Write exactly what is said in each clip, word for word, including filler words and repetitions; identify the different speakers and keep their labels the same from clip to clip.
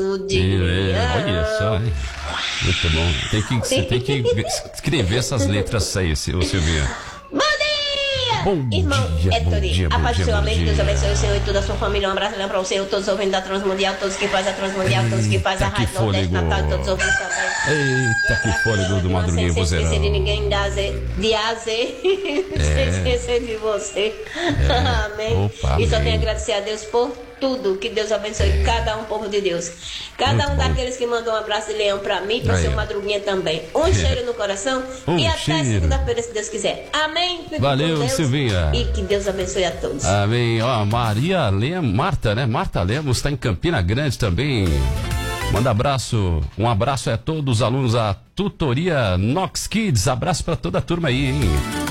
Speaker 1: É, olha só, hein? Muito bom. Tem que, você tem que escrever essas letras aí, ô Silvinha.
Speaker 2: Bom dia!
Speaker 1: Bom
Speaker 2: Irmão
Speaker 1: dia,
Speaker 2: Héctor,
Speaker 1: bom dia,
Speaker 2: a
Speaker 1: bom
Speaker 2: paz do
Speaker 1: dia,
Speaker 2: seu
Speaker 1: bom
Speaker 2: amém, que Deus
Speaker 1: dia.
Speaker 2: abençoe o Senhor e toda a sua família. Um abraço para o Senhor, todos os ouvintes da Transmundial, todos que fazem a Transmundial, todos que fazem a
Speaker 1: Eita, que
Speaker 2: Rádio Nordeste
Speaker 1: fôlego.
Speaker 2: Natal, todos os ouvintes também.
Speaker 1: Eita, que fôlego do Madruguinha
Speaker 2: Sem esquecer de
Speaker 1: Vozeirão.
Speaker 2: ninguém, de A Z, de A Z, sem esquecer de você. Amém.
Speaker 1: Opa,
Speaker 2: E só
Speaker 1: amém.
Speaker 2: tenho a agradecer a Deus por tudo. Que Deus abençoe cada um, povo de Deus. Cada
Speaker 1: Muito
Speaker 2: um
Speaker 1: bom.
Speaker 2: daqueles que mandou um abraço de leão pra mim, pro
Speaker 1: Aí,
Speaker 2: seu
Speaker 1: ó.
Speaker 2: Madruguinha também. Um cheiro no coração
Speaker 1: Um
Speaker 2: e até
Speaker 1: cheiro.
Speaker 2: segunda-feira, se Deus quiser. Amém. Fique
Speaker 1: Valeu,
Speaker 2: com Deus,
Speaker 1: Silvinha.
Speaker 2: E que Deus abençoe a todos.
Speaker 1: Amém. Ó, Maria Lemos, Marta, né? Marta Lemos está em Campina Grande também. Manda abraço, um abraço a todos os alunos da tutoria Nox Kids. Abraço para toda a turma aí, hein?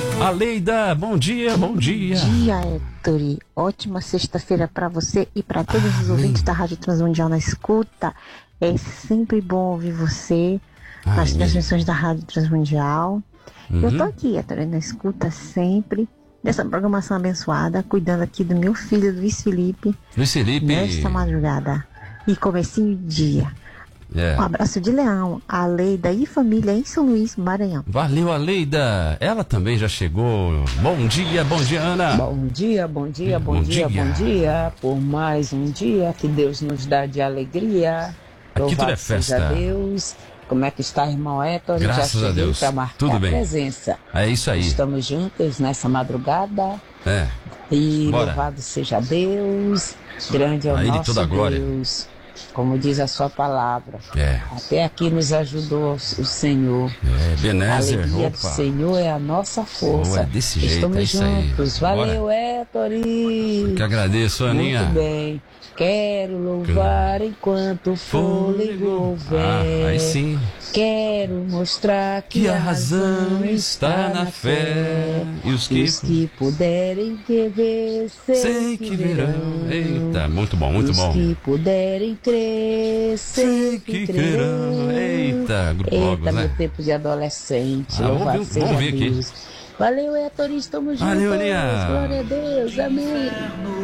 Speaker 1: Aleida, bom dia, bom dia.
Speaker 3: Bom dia, Héctor. Ótima sexta-feira para você e para todos os
Speaker 1: Amém.
Speaker 3: ouvintes da Rádio Transmundial na escuta. É sempre bom ouvir você nas
Speaker 1: Amém.
Speaker 3: transmissões da Rádio Transmundial.
Speaker 1: Uhum.
Speaker 3: Eu tô aqui, Héctor, na escuta sempre dessa programação abençoada, cuidando aqui do meu filho Luiz Felipe
Speaker 1: Luiz Felipe.
Speaker 3: nesta madrugada e comecinho de dia.
Speaker 1: É.
Speaker 3: Um abraço de Leão, a Leida e família em São Luís, Maranhão.
Speaker 1: Valeu, Aleida. Ela também já chegou. Bom dia, bom dia, Ana.
Speaker 4: Bom dia, bom dia, bom,
Speaker 1: Bom
Speaker 4: dia,
Speaker 1: dia.
Speaker 4: bom dia. Por mais um dia que Deus nos dá de alegria.
Speaker 1: Aqui tudo é
Speaker 4: Louvado seja
Speaker 1: festa.
Speaker 4: Deus. Como é que está, irmão Héctor?
Speaker 1: Graças
Speaker 4: Já
Speaker 1: a
Speaker 4: cheguei
Speaker 1: Deus.
Speaker 4: para marcar
Speaker 1: Tudo
Speaker 4: a
Speaker 1: bem.
Speaker 4: presença.
Speaker 1: É isso aí.
Speaker 4: Estamos juntos nessa madrugada.
Speaker 1: É.
Speaker 4: E
Speaker 1: Bora.
Speaker 4: louvado seja Deus. Grande é o
Speaker 1: A Ele
Speaker 4: nosso
Speaker 1: toda a glória.
Speaker 4: Deus. Como diz a sua palavra.
Speaker 1: É.
Speaker 4: Até aqui nos ajudou o Senhor.
Speaker 1: É,
Speaker 4: A
Speaker 1: Benézer.
Speaker 4: alegria do
Speaker 1: Opa.
Speaker 4: Senhor é a nossa força.
Speaker 1: Oh, é desse jeito,
Speaker 4: Estamos
Speaker 1: é isso aí.
Speaker 4: juntos.
Speaker 1: Bora.
Speaker 4: Valeu, Héctor.
Speaker 1: Que agradeço, Aninha.
Speaker 4: Muito bem. Quero louvar enquanto o fôlego vem.
Speaker 1: Ah, aí sim.
Speaker 4: Quero mostrar que,
Speaker 1: Que a razão está na fé. E os que,
Speaker 4: Os que puderem crer, sei,
Speaker 1: sei que virão. Eita, muito bom, muito
Speaker 4: Os
Speaker 1: bom.
Speaker 4: que puderem crer, sei que crerão.
Speaker 1: Eita, grupo Logos,
Speaker 4: Eita,
Speaker 1: né?
Speaker 4: meu tempo de adolescente.
Speaker 1: Ah, vamos
Speaker 4: Louvado
Speaker 1: ver-
Speaker 4: seja
Speaker 1: vamos ver aqui.
Speaker 4: Deus. Valeu, Héctor, estamos juntos.
Speaker 1: Valeu, Aninha.
Speaker 4: Glória a Deus, amém.